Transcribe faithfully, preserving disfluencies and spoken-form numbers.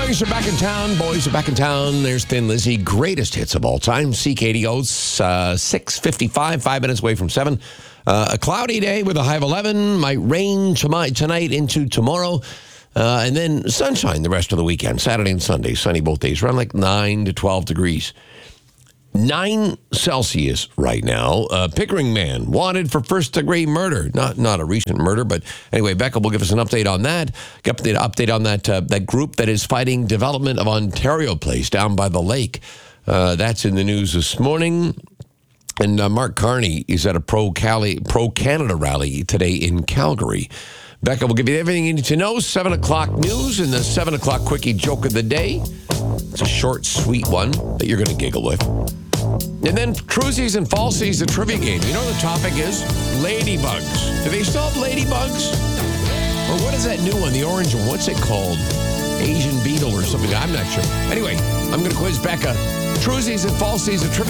Boys are back in town. Boys are back in town. There's Thin Lizzy. Greatest hits of all time. C K D O's uh, six fifty-five, five minutes away from seven. Uh, a cloudy day with a high of eleven. Might rain tonight, tonight into tomorrow. Uh, and then sunshine the rest of the weekend. Saturday and Sunday. Sunny both days. Around like nine to twelve degrees. Nine Celsius right now. Uh, Pickering man wanted for first-degree murder. Not not a recent murder, but anyway, Becca will give us an update on that. Get an update on that uh, that group that is fighting development of Ontario Place down by the lake. Uh, that's in the news this morning. And uh, Mark Carney is at a pro-Cali, pro-Canada rally today in Calgary. Becca will give you everything you need to know. seven o'clock news and the seven o'clock quickie joke of the day. It's a short, sweet one that you're going to giggle with. And then Cruisies and Falsies, the trivia game. You know the topic is ladybugs. Do they still have ladybugs? Or what is that new one, the orange one? What's it called? Asian beetle or something? I'm not sure. Anyway, I'm going to quiz Becca. Cruisies and Falsies, the trivia